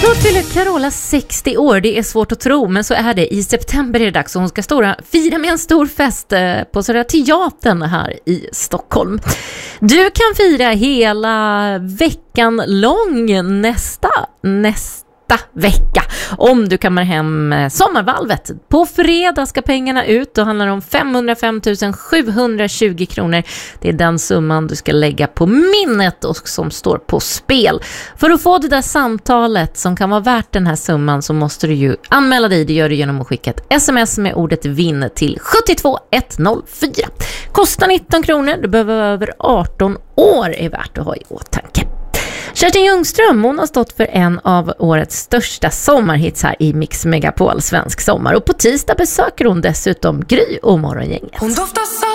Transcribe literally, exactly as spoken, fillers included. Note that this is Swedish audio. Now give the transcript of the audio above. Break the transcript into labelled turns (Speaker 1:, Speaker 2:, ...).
Speaker 1: Snart fyller Carola sextio år, det är svårt att tro, men så är det. I september är det dags och hon ska stora, fira med en stor fest på Södra Teatern här i Stockholm. Du kan fira hela veckan lång nästa, nästa vecka om du kommer hem sommarvalvet. På fredag ska pengarna ut, då handlar det om femhundrafem tusen sjuhundratjugo kronor. Det är den summan du ska lägga på minnet och som står på spel. För att få det där samtalet som kan vara värt den här summan så måste du ju anmäla dig. Det gör du genom att skicka ett sms med ordet vinn till sju två ett noll fyra. Kostar nitton kronor, du behöver vara över arton år, är värt att ha i åtanke. Kerstin Ljungström, hon har stått för en av årets största sommarhits här i Mix Megapol Svensk Sommar. Och på tisdag besöker hon dessutom Gry och Morgongänget.
Speaker 2: Hon doftar